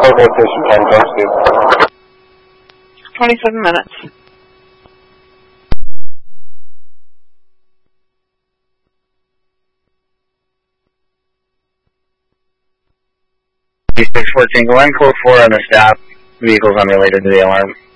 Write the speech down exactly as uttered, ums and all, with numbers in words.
rotation time goes to? twenty-seven minutes. six fourteen, go ahead and code four on the stop. Vehicles unrelated to the alarm.